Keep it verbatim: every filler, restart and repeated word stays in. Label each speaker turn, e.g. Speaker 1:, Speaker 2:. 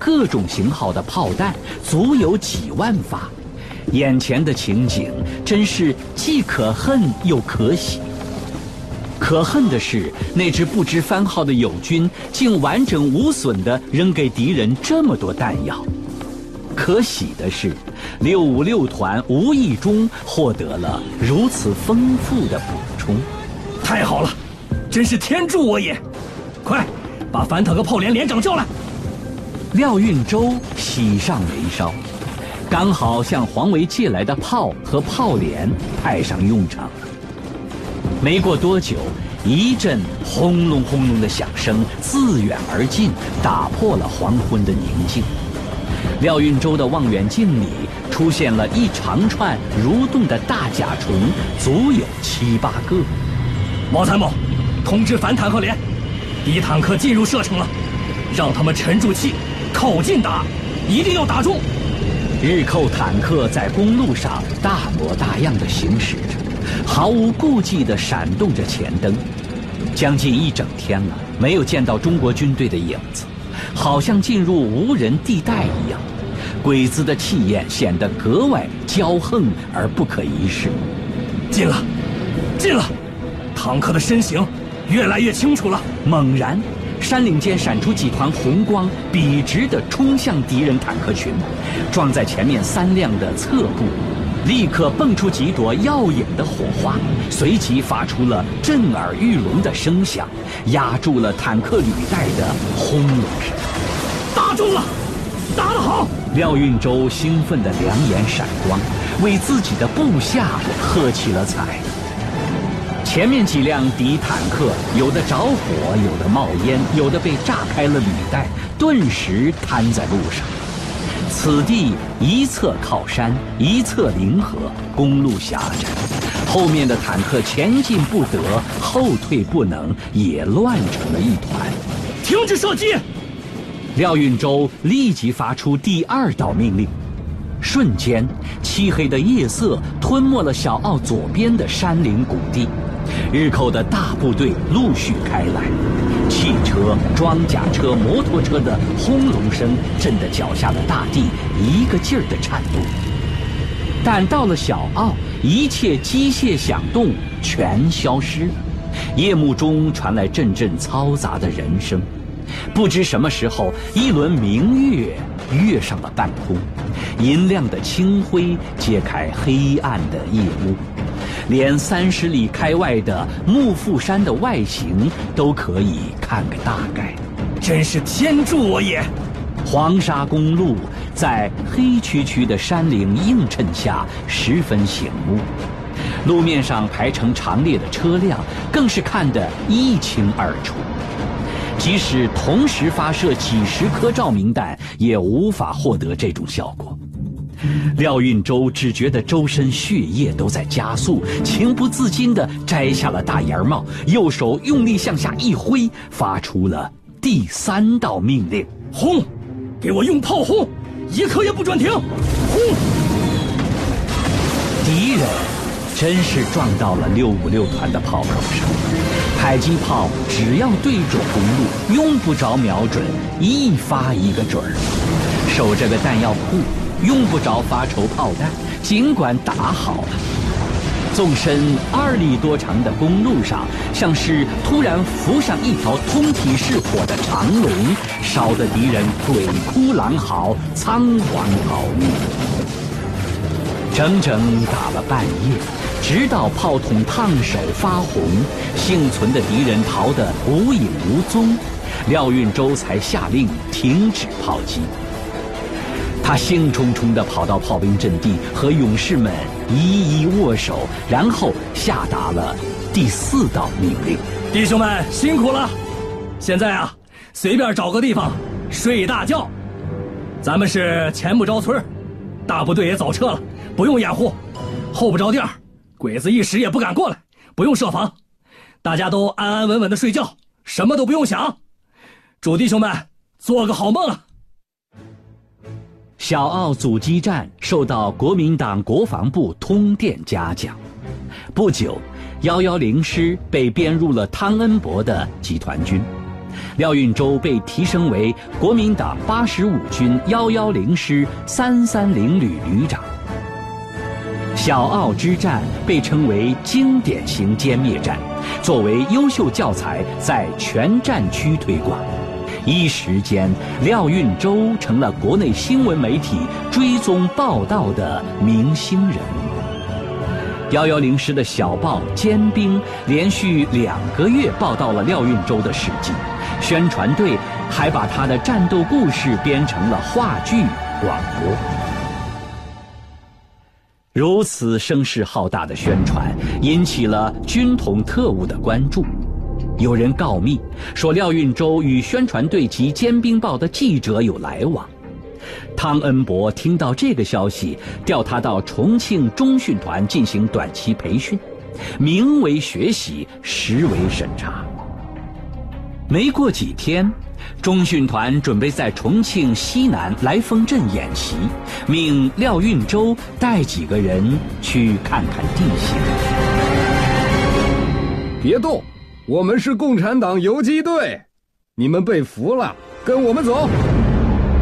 Speaker 1: 各种型号的炮弹足有几万发。眼前的情景真是既可恨又可喜。可恨的是，那支不知番号的友军竟完整无损地扔给敌人这么多弹药。可喜的是，六五六团无意中获得了如此丰富的补充。
Speaker 2: 太好了，真是天助我也！快，把反坦克炮连连长叫来。
Speaker 1: 廖运周喜上眉梢，刚好向黄维借来的炮和炮连派上用场。没过多久，一阵轰隆轰隆的响声自远而近，打破了黄昏的宁静。廖运周的望远镜里出现了一长串蠕动的大甲虫，足有七八个。
Speaker 2: 毛参谋，通知反坦克连，敌坦克进入射程了，让他们沉住气，靠近打，一定要打中。
Speaker 1: 日寇坦克在公路上大模大样地行驶着，毫无顾忌地闪动着前灯。将近一整天了，没有见到中国军队的影子，好像进入无人地带一样。鬼子的气焰显得格外骄横而不可一世。
Speaker 2: 近了，近了，坦克的身形越来越清楚了。
Speaker 1: 猛然，山岭间闪出几团红光，笔直地冲向敌人坦克群，撞在前面三辆的侧部，立刻蹦出几朵耀眼的火花，随即发出了震耳欲聋的声响，压住了坦克履带的轰隆声。
Speaker 2: 打中了，打得好！
Speaker 1: 廖运周兴奋的两眼闪光，为自己的部下喝起了彩。前面几辆敌坦克，有的着火，有的冒烟，有的被炸开了履带，顿时瘫在路上。此地一侧靠山，一侧临河，公路狭窄，后面的坦克前进不得，后退不能，也乱成了一团。
Speaker 2: 停止射击！
Speaker 1: 廖运周立即发出第二道命令，瞬间，漆黑的夜色吞没了小奥左边的山林谷地。日寇的大部队陆续开来，汽车、装甲车、摩托车的轰隆声震得脚下的大地一个劲儿地颤动。但到了小奥，一切机械响动全消失，夜幕中传来阵阵嘈杂的人声。不知什么时候，一轮明月跃上了半空，银亮的清辉揭开黑暗的夜幕，连三十里开外的幕阜山的外形都可以看个大概。
Speaker 2: 真是天助我也！
Speaker 1: 黄沙公路在黑黢黢的山岭映衬下十分醒目，路面上排成长列的车辆更是看得一清二楚。即使同时发射几十颗照明弹，也无法获得这种效果。廖运周只觉得周身血液都在加速，情不自禁地摘下了大檐帽，右手用力向下一挥，发出了第三道命令：
Speaker 2: 轰！给我用炮轰，一刻也不准停！轰！
Speaker 1: 敌人真是撞到了六五六团的炮口上。迫击炮只要对准公路，用不着瞄准，一发一个准儿。守这个弹药库，用不着发愁炮弹，尽管打好了。纵深二里多长的公路上，像是突然浮上一条通体是火的长龙，烧得敌人鬼哭狼嚎，仓皇逃命。整整打了半夜，直到炮筒烫手发红，幸存的敌人逃得无影无踪，廖运周才下令停止炮击。他兴冲冲地跑到炮兵阵地，和勇士们一一握手，然后下达了第四道命令：
Speaker 2: 弟兄们辛苦了，现在啊，随便找个地方睡一大觉。咱们是前不着村，大部队也走撤了，不用掩护；后不着店，鬼子一时也不敢过来，不用设防。大家都安安稳稳的睡觉，什么都不用想。祝弟兄们做个好梦啊！
Speaker 1: 小奥阻击战受到国民党国防部通电嘉奖。不久，一一零师被编入了汤恩伯的集团军。 廖运周被提升为国民党八十五军一一零师三三零旅旅长。小奥之战被称为经典型歼灭战，作为优秀教材在全战区推广。一时间，廖运周成了国内新闻媒体追踪报道的明星人物。一一零师的小报《尖兵》连续两个月报道了廖运周的事迹，宣传队还把他的战斗故事编成了话剧广播。如此声势浩大的宣传引起了军统特务的关注。有人告密说廖运周与宣传队及《尖兵报》的记者有来往。汤恩伯听到这个消息，调他到重庆中训团进行短期培训，名为学习，实为审查。没过几天，中训团准备在重庆西南来丰镇演习，命廖运周带几个人去看看地形。
Speaker 3: 别动，我们是共产党游击队，你们被俘了，跟我们走。